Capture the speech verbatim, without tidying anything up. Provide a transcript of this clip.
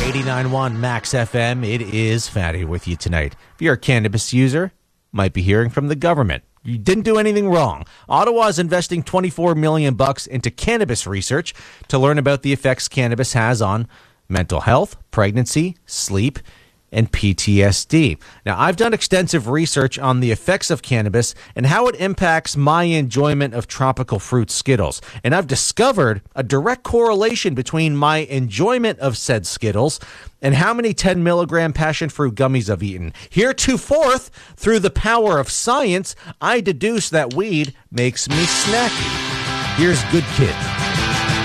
eighty-nine point one Max F M. It is Fatty with you tonight. If you're a cannabis user, might be hearing from the government. You didn't do anything wrong. Ottawa is investing twenty-four million bucks into cannabis research to learn about the effects cannabis has on mental health, pregnancy, sleep, and P T S D. Now, I've done extensive research on the effects of cannabis and how it impacts my enjoyment of tropical fruit Skittles. And I've discovered a direct correlation between my enjoyment of said Skittles and how many ten milligram passion fruit gummies I've eaten. Heretofore, through the power of science, I deduce that weed makes me snacky. Here's Good Kid.